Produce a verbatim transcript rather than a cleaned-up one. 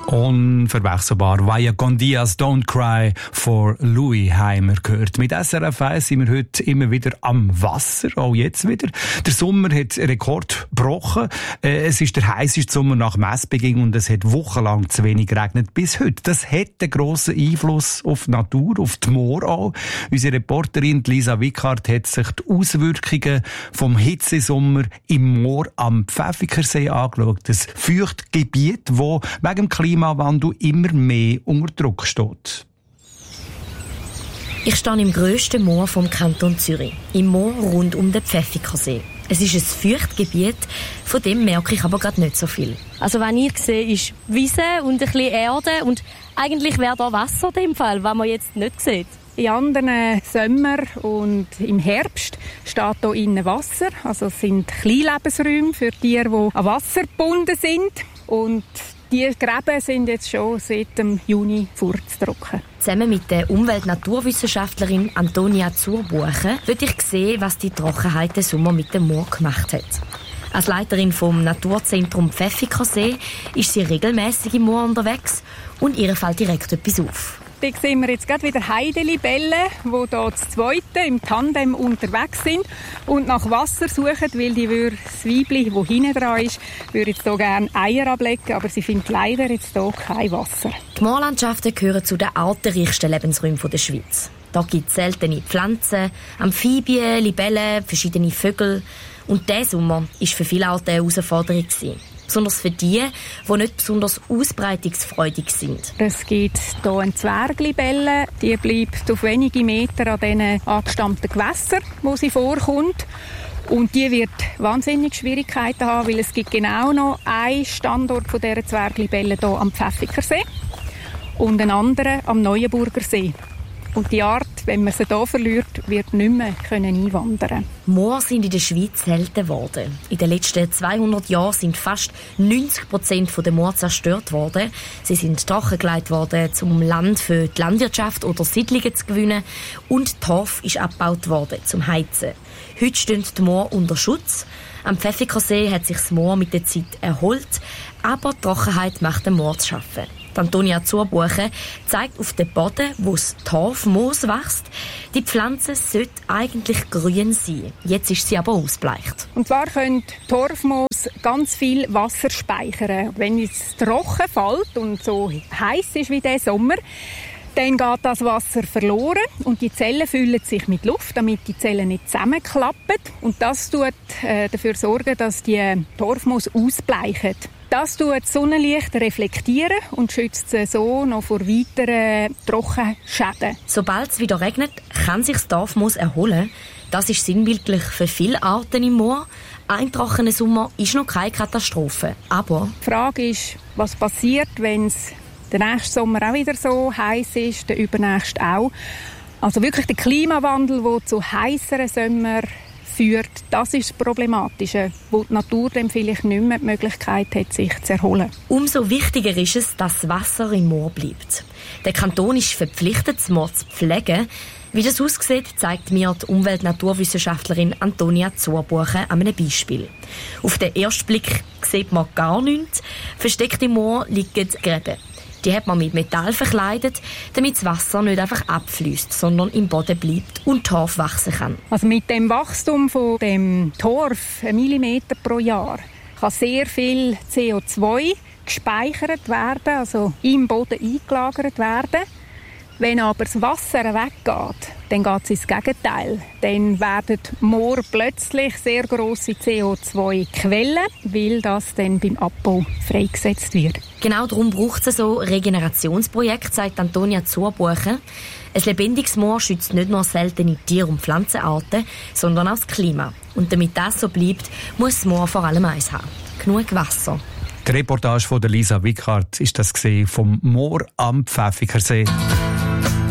Unverwechselbar. Vaya con Diaz, Don't Cry for Louis haben wir gehört. Mit S R F eins sind wir heute immer wieder am Wasser, auch jetzt wieder. Der Sommer hat Rekord gebrochen. Es ist der heisseste Sommer nach Messbeginn und es hat wochenlang zu wenig geregnet bis heute. Das hat einen grossen Einfluss auf die Natur, auf die Moor auch. Unsere Reporterin Lisa Wickhardt hat sich die Auswirkungen vom Hitzesommer im Moor am Pfäffikensee angeschaut. Das Feuchtgebiet, das wegen dem Klimawandel immer mehr unter Druck steht. Ich stehe im grössten Moor vom Kanton Zürich, im Moor rund um den Pfäffikensee. Es ist ein Feuchtgebiet, von dem merke ich aber gerade nicht so viel. Also was ich sehe, ist Wiese und ein bisschen Erde und eigentlich wäre da Wasser in dem Fall, was man jetzt nicht sieht. In anderen Sommer und im Herbst steht hier innen Wasser. Also es sind Kleinlebensräume für Tiere, die an Wasser gebunden sind. Und die Gräben sind jetzt schon seit dem Juni furztrocken. Zusammen mit der Umwelt-Naturwissenschaftlerin Antonia Zurbuchen will ich sehen, was die Trockenheit des Sommer mit dem Moor gemacht hat. Als Leiterin vom Naturzentrum Pfäffikensee ist sie regelmäßig im Moor unterwegs und ihr fällt direkt etwas auf. Hier sehen wir jetzt gerade wieder Heidelibellen, die hier das Zweite im Tandem unterwegs sind und nach Wasser suchen, weil die würde, das Weibli, das hinten dran ist, würde jetzt hier gerne Eier ablegen, aber sie findet leider jetzt hier kein Wasser. Die Moorlandschaften gehören zu den artenreichsten Lebensräumen der Schweiz. Da gibt es seltene Pflanzen, Amphibien, Libellen, verschiedene Vögel. Und dieser Sommer war für viele Arten eine Herausforderung. Besonders für die, die nicht besonders ausbreitungsfreudig sind. Es gibt hier eine Zwerglibelle, die bleibt auf wenige Meter an diesen angestammten Gewässern, wo sie vorkommt. Und die wird wahnsinnig Schwierigkeiten haben, weil es gibt genau noch einen Standort von dieser Zwerglibelle hier am Pfäffikensee und einen anderen am Neuenburger See. Und die Art, wenn man sie hier verliert, wird nicht mehr einwandern können. Moore sind in der Schweiz selten geworden. In den letzten zweihundert Jahren sind fast neunzig Prozent der Moore zerstört worden. Sie sind trockengelegt worden, um Land für die Landwirtschaft oder Siedlungen zu gewinnen. Und Torf ist abgebaut worden, zum Heizen. Heute stehen die Moore unter Schutz. Am Pfäffikensee hat sich das Moor mit der Zeit erholt, aber die Trockenheit macht den Moor zu schaffen. Antonia Zurbuchen zeigt auf den Boden, wo das Torfmoos wächst. Die Pflanze sollte eigentlich grün sein. Jetzt ist sie aber ausbleicht. Und zwar können Torfmoos ganz viel Wasser speichern. Wenn es trocken fällt und so heiß ist wie dieser Sommer, dann geht das Wasser verloren und die Zellen füllen sich mit Luft, damit die Zellen nicht zusammenklappen. Und das tut äh, dafür sorgen, dass die Torfmoos ausbleichen. Das tut das Sonnenlicht reflektieren und schützt sie so noch vor weiteren Trockenschäden. Sobald es wieder regnet, kann sich das Torfmoos erholen. Das ist sinnbildlich für viele Arten im Moor. Ein trockener Sommer ist noch keine Katastrophe. Aber die Frage ist, was passiert, wenn es der nächste Sommer auch wieder so heiß ist, der übernächste auch. Also wirklich der Klimawandel, der zu heißeren Sommer führt, das ist das Problematische, wo die Natur dann vielleicht nicht mehr die Möglichkeit hat, sich zu erholen. Umso wichtiger ist es, dass das Wasser im Moor bleibt. Der Kanton ist verpflichtet, das Moor zu pflegen. Wie das aussieht, zeigt mir die Umwelt-Naturwissenschaftlerin Antonia Zurbuchen an einem Beispiel. Auf den ersten Blick sieht man gar nichts. Versteckt im Moor liegen Gräben. Die hat man mit Metall verkleidet, damit das Wasser nicht einfach abfließt, sondern im Boden bleibt und Torf wachsen kann. Also mit dem Wachstum von dem Torf, ein Millimeter pro Jahr, kann sehr viel C O zwei gespeichert werden, also im Boden eingelagert werden. Wenn aber das Wasser weggeht, dann geht es ins Gegenteil. Dann werden Moor plötzlich sehr grosse C O zwei Quellen, weil das dann beim Abbau freigesetzt wird. Genau darum braucht es so Regenerationsprojekte, sagt Antonia Zurbuchen. Ein lebendiges Moor schützt nicht nur seltene Tier- und Pflanzenarten, sondern auch das Klima. Und damit das so bleibt, muss das Moor vor allem eins haben: genug Wasser. Die Reportage von Lisa Wickhardt ist das vom Moor am Pfäffikensee.